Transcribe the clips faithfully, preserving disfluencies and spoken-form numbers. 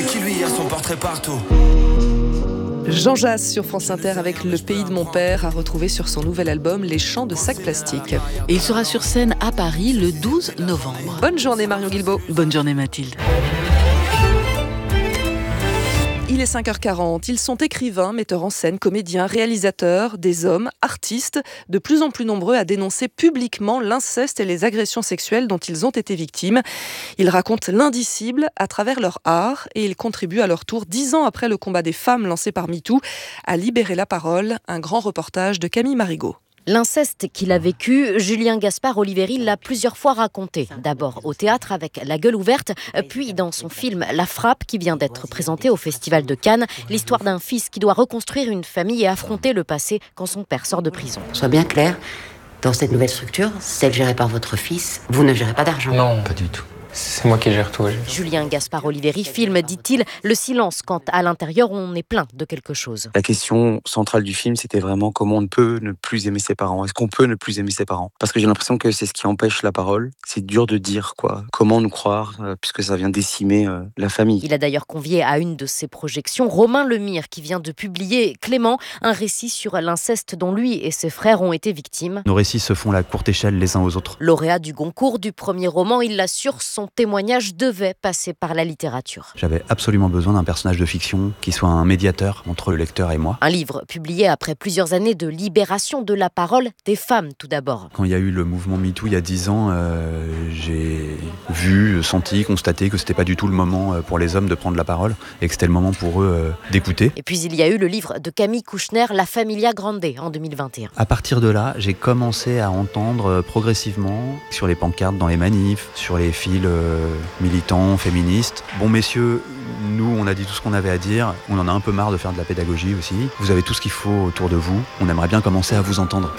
qui lui a son portrait partout. Jean Jass sur France Inter avec Le Pays de mon père à retrouver sur son nouvel album Les Chants de sacs plastiques. Et il sera sur scène à Paris le douze novembre. Bonne journée Marion Guilbault. Bonne journée Mathilde. Il est cinq heures quarante, ils sont écrivains, metteurs en scène, comédiens, réalisateurs, des hommes, artistes, de plus en plus nombreux à dénoncer publiquement l'inceste et les agressions sexuelles dont ils ont été victimes. Ils racontent l'indicible à travers leur art et ils contribuent à leur tour, dix ans après le combat des femmes lancé par MeToo, à libérer la parole. Un grand reportage de Camille Marigot. L'inceste qu'il a vécu, Julien Gaspard Oliveri l'a plusieurs fois raconté. D'abord au théâtre avec La Gueule ouverte, puis dans son film La Frappe qui vient d'être présenté au Festival de Cannes. L'histoire d'un fils qui doit reconstruire une famille et affronter le passé quand son père sort de prison. Sois bien clair, dans cette nouvelle structure, celle gérée par votre fils, vous ne gérez pas d'argent. Non, pas du tout. C'est moi qui gère tout. Julien Gaspard Oliveri filme, dit-il, le silence quand à l'intérieur on est plein de quelque chose. La question centrale du film, c'était vraiment comment on peut ne plus aimer ses parents. Est-ce qu'on peut ne plus aimer ses parents? Parce que j'ai l'impression que c'est ce qui empêche la parole. C'est dur de dire quoi. Comment nous croire, euh, puisque ça vient décimer euh, la famille. Il a d'ailleurs convié à une de ses projections Romain Lemire qui vient de publier Clément, un récit sur l'inceste dont lui et ses frères ont été victimes. Nos récits se font à courte échelle les uns aux autres. Lauréat du Goncourt du premier roman, il l'assure, son témoignage devait passer par la littérature. J'avais absolument besoin d'un personnage de fiction qui soit un médiateur entre le lecteur et moi. Un livre publié après plusieurs années de libération de la parole des femmes tout d'abord. Quand il y a eu le mouvement MeToo il y a dix ans, euh, j'ai vu, senti, constaté que c'était pas du tout le moment pour les hommes de prendre la parole et que c'était le moment pour eux euh, d'écouter. Et puis il y a eu le livre de Camille Kouchner, La Familia Grande, en deux mille vingt et un. À partir de là, j'ai commencé à entendre progressivement sur les pancartes dans les manifs, sur les fils euh, militants, féministes. Bon messieurs, nous on a dit tout ce qu'on avait à dire, on en a un peu marre de faire de la pédagogie aussi. Vous avez tout ce qu'il faut autour de vous, on aimerait bien commencer à vous entendre.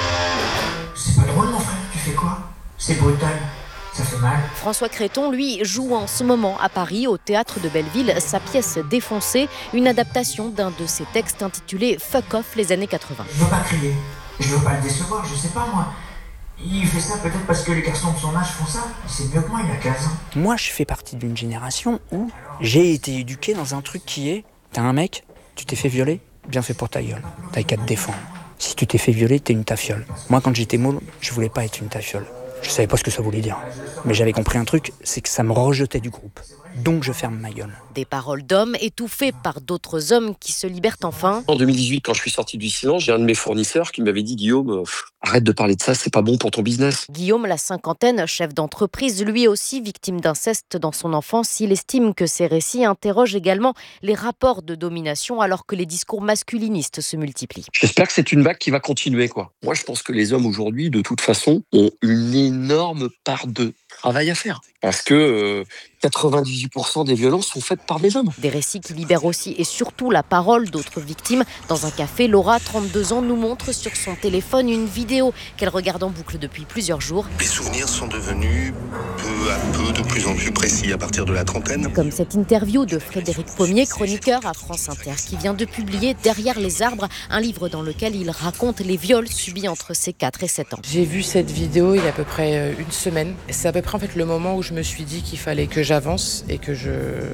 C'est pas drôle mon frère, tu fais quoi? C'est brutal. Ça fait mal. François Créton, lui, joue en ce moment à Paris, au Théâtre de Belleville, sa pièce Défoncée, une adaptation d'un de ses textes intitulé Fuck Off les années quatre-vingts. Je veux pas crier, je veux pas le décevoir, je sais pas moi. Il fait ça peut-être parce que les garçons de son âge font ça. C'est mieux que moi, il a quinze ans. Moi, je fais partie d'une génération où j'ai été éduqué dans un truc qui est... T'as un mec, tu t'es fait violer, bien fait pour ta gueule. T'as qu'à te défendre. Si tu t'es fait violer, t'es une tafiole. Moi, quand j'étais môle, je voulais pas être une tafiole. Je savais pas ce que ça voulait dire. Mais j'avais compris un truc, c'est que ça me rejetait du groupe. Donc je ferme ma gueule. Des paroles d'hommes étouffées par d'autres hommes qui se libèrent enfin. En deux mille dix-huit, quand je suis sorti du silence, j'ai un de mes fournisseurs qui m'avait dit « Guillaume, pff, arrête de parler de ça, c'est pas bon pour ton business. » Guillaume, la cinquantaine, chef d'entreprise, lui aussi victime d'inceste dans son enfance, il estime que ces récits interrogent également les rapports de domination alors que les discours masculinistes se multiplient. J'espère que c'est une vague qui va continuer, quoi. Moi, je pense que les hommes aujourd'hui, de toute façon, ont une énorme part de travail à faire. Parce que euh, quatre-vingt-dix-huit pour cent des violences sont faites par des hommes. Des récits qui libèrent aussi et surtout la parole d'autres victimes. Dans un café, Laura, trente-deux ans, nous montre sur son téléphone une vidéo qu'elle regarde en boucle depuis plusieurs jours. Les souvenirs sont devenus peu à peu de plus en plus précis à partir de la trentaine. Comme cette interview de Frédéric Pommier, chroniqueur à France Inter, qui vient de publier Derrière les arbres, un livre dans lequel il raconte les viols subis entre ses quatre et sept ans. J'ai vu cette vidéo il y a à peu près une semaine. C'est à peu près en fait le moment où je me suis dit qu'il fallait que j'avance et que je...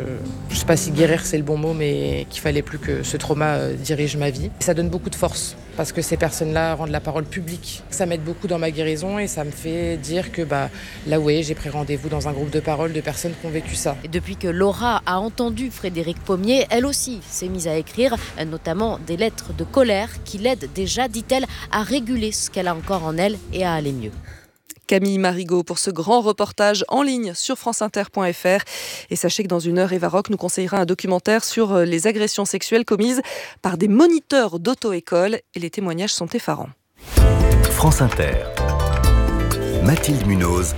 Je sais pas si guérir c'est le bon mot, mais qu'il fallait plus que ce trauma dirige ma vie. Ça donne beaucoup de force parce que ces personnes-là rendent la parole publique. Ça m'aide beaucoup dans ma guérison et ça me fait dire que bah, là, oui, j'ai pris rendez-vous dans un groupe de parole de personnes qui ont vécu ça. Et depuis que Laura a entendu Frédéric Pommier, elle aussi s'est mise à écrire, notamment des lettres de colère qui l'aident déjà, dit-elle, à réguler ce qu'elle a encore en elle et à aller mieux. Camille Marigot pour ce grand reportage en ligne sur franceinter point f r. Et sachez que dans une heure, Eva Rock nous conseillera un documentaire sur les agressions sexuelles commises par des moniteurs d'auto-école et les témoignages sont effarants. France Inter. Mathilde Munoz.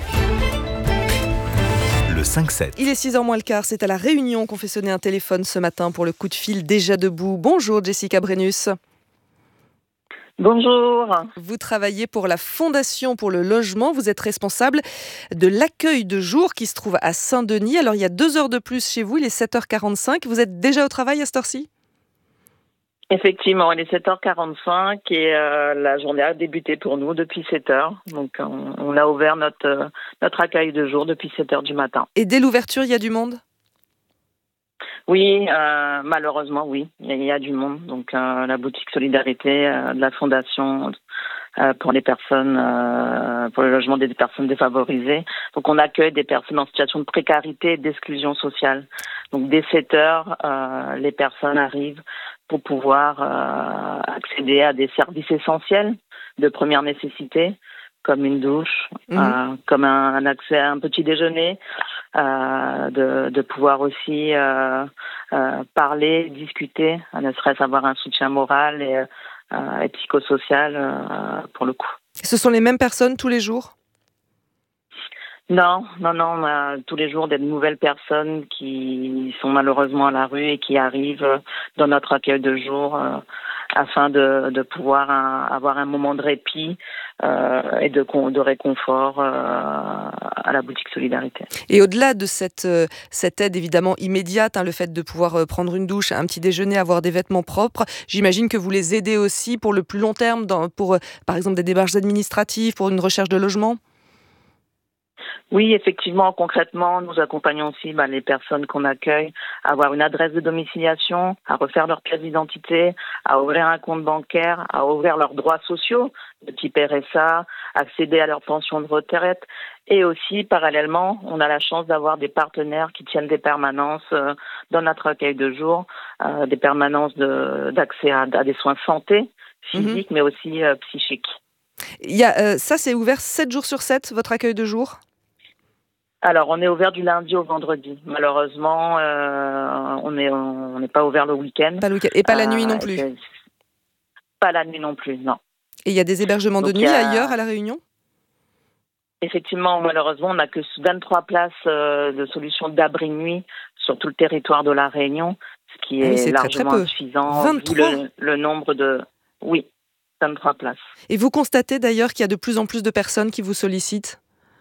Le cinq sept. Il est six heures moins le quart, c'est à la Réunion qu'on fait sonner un téléphone ce matin pour le coup de fil déjà debout. Bonjour Jessica Brennus. Bonjour. Vous travaillez pour la Fondation pour le logement. Vous êtes responsable de l'accueil de jour qui se trouve à Saint-Denis. Alors, il y a deux heures de plus chez vous. Il est sept heures quarante-cinq. Vous êtes déjà au travail à cette heure-ci ? Effectivement, il est sept heures quarante-cinq et euh, la journée a débuté pour nous depuis sept heures. Donc, on, on a ouvert notre, euh, notre accueil de jour depuis sept heures du matin. Et dès l'ouverture, il y a du monde ? Oui, euh, malheureusement, oui, il y, a- il y a du monde. Donc, euh, la boutique Solidarité euh, de la Fondation euh, pour les personnes, euh, pour le logement des personnes défavorisées. Donc, on accueille des personnes en situation de précarité et d'exclusion sociale. Donc, dès sept heures, euh, les personnes arrivent pour pouvoir euh, accéder à des services essentiels de première nécessité, comme une douche, Mhm. euh, comme un, un accès à un petit déjeuner, euh, de, de pouvoir aussi euh, euh, parler, discuter, ne serait-ce avoir un soutien moral et, euh, et psychosocial euh, pour le coup. Ce sont les mêmes personnes tous les jours? Non, non, non, on a tous les jours des nouvelles personnes qui sont malheureusement à la rue et qui arrivent dans notre accueil de jour euh, afin de, de pouvoir un- avoir un moment de répit euh, et de, con- de réconfort euh, à la boutique Solidarité. Et au-delà de cette, euh, cette aide évidemment immédiate, hein, le fait de pouvoir euh, prendre une douche, un petit déjeuner, avoir des vêtements propres, j'imagine que vous les aidez aussi pour le plus long terme, dans, pour euh, par exemple des démarches administratives, pour une recherche de logement? Oui, effectivement, concrètement, nous accompagnons aussi bah, les personnes qu'on accueille à avoir une adresse de domiciliation, à refaire leur pièce d'identité, à ouvrir un compte bancaire, à ouvrir leurs droits sociaux, de type R S A, accéder à leur pension de retraite. Et aussi, parallèlement, on a la chance d'avoir des partenaires qui tiennent des permanences euh, dans notre accueil de jour, euh, des permanences de, d'accès à, à des soins santé, physiques, mais aussi euh, psychiques. Il y a, euh, ça, c'est ouvert sept jours sur sept, votre accueil de jour? Alors, on est ouvert du lundi au vendredi. Malheureusement, euh, on n'est on n'est pas ouvert le week-end. Pas le week-end. Et pas la nuit non Euh, plus? c'est- Pas la nuit non plus, non. Et il y a des hébergements de Donc, il nuit y a- ailleurs à La Réunion? Effectivement, malheureusement, on n'a que vingt-trois places euh, de solutions d'abri nuit sur tout le territoire de La Réunion, ce qui Ah oui, est c'est très, très largement peu. insuffisant vu vingt-trois? le, le nombre de... Oui, vingt-trois places. Et vous constatez d'ailleurs qu'il y a de plus en plus de personnes qui vous sollicitent?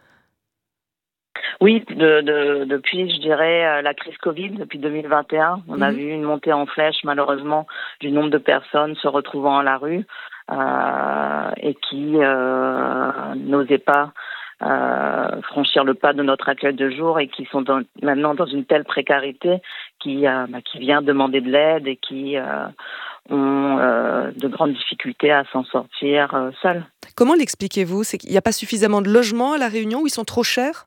Oui, de, de, depuis, je dirais, euh, la crise Covid, depuis deux mille vingt et un, on a Mhm. vu une montée en flèche, malheureusement, du nombre de personnes se retrouvant à la rue euh, et qui euh, n'osaient pas euh, franchir le pas de notre accueil de jour et qui sont dans- maintenant dans une telle précarité qui, euh, bah, qui vient demander de l'aide et qui euh, ont euh, de grandes difficultés à s'en sortir euh, seuls. Comment l'expliquez-vous? C'est qu'il n'y a pas suffisamment de logements à La Réunion, ou ils sont trop chers?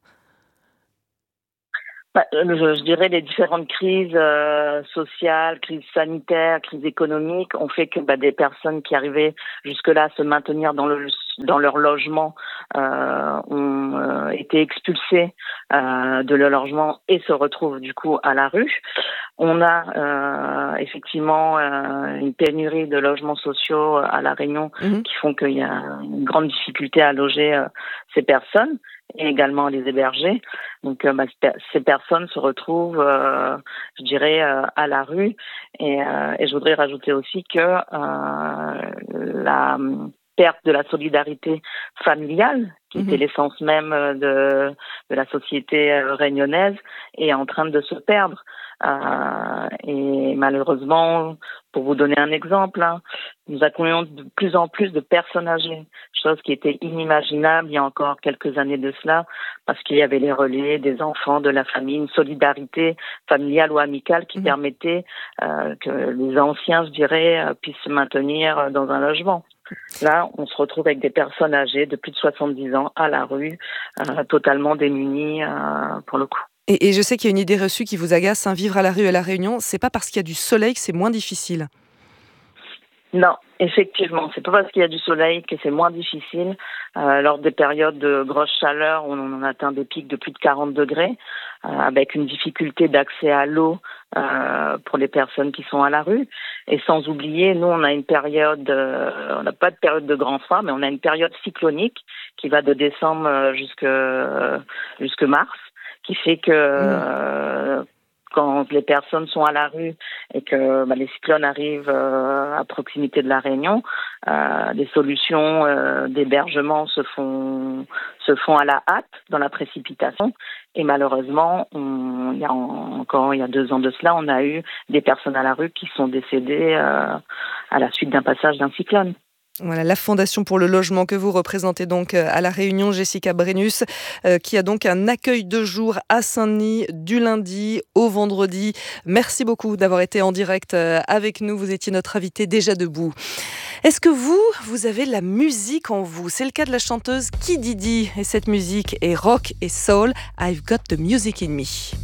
Bah, je, je dirais les différentes crises euh, sociales, crises sanitaires, crises économiques ont fait que bah, des personnes qui arrivaient jusque-là à se maintenir dans, le, dans leur logement euh, ont euh, été expulsées euh, de leur logement et se retrouvent du coup à la rue. On a euh, effectivement euh, une pénurie de logements sociaux à La Réunion Mhm. qui font qu'il y a une grande difficulté à loger euh, ces personnes et également à les héberger. Donc, euh, bah, ces personnes se retrouvent, euh, je dirais, euh, à la rue. Et, euh, et je voudrais rajouter aussi que euh, la perte de la solidarité familiale, qui Mhm. était l'essence même de, de la société euh, réunionnaise, est en train de se perdre. Euh, et malheureusement, pour vous donner un exemple, hein, nous accueillons de plus en plus de personnes âgées, chose qui était inimaginable il y a encore quelques années de cela, parce qu'il y avait les relais des enfants, de la famille, une solidarité familiale ou amicale qui Mhm. permettait euh, que les anciens, je dirais, euh, puissent se maintenir dans un logement. Là, on se retrouve avec des personnes âgées de plus de soixante-dix ans à la rue, euh, totalement démunies euh, pour le coup. Et, et je sais qu'il y a une idée reçue qui vous agace, hein, vivre à la rue à La Réunion, c'est pas parce qu'il y a du soleil que c'est moins difficile. Non, effectivement, c'est pas parce qu'il y a du soleil que c'est moins difficile. Euh, lors des périodes de grosse chaleur, on en atteint des pics de plus de quarante degrés, euh, avec une difficulté d'accès à l'eau euh, pour les personnes qui sont à la rue. Et sans oublier, nous, on a une période, euh, on n'a pas de période de grand froid, mais on a une période cyclonique qui va de décembre euh, jusque euh, jusque mars, qui fait que euh, quand les personnes sont à la rue et que bah, les cyclones arrivent euh, à proximité de la Réunion, euh, des solutions euh, d'hébergement se font se font à la hâte, dans la précipitation. Et malheureusement, on, il y a en, encore il y a deux ans de cela, on a eu des personnes à la rue qui sont décédées euh, à la suite d'un passage d'un cyclone. Voilà, la Fondation pour le logement que vous représentez donc à La Réunion, Jessica Brennus, euh, qui a donc un accueil de jour à Saint-Denis du lundi au vendredi. Merci beaucoup d'avoir été en direct avec nous. Vous étiez notre invité déjà debout. Est-ce que vous, vous avez la musique en vous ? C'est le cas de la chanteuse Kididi. Et cette musique est rock et soul. I've got the music in me.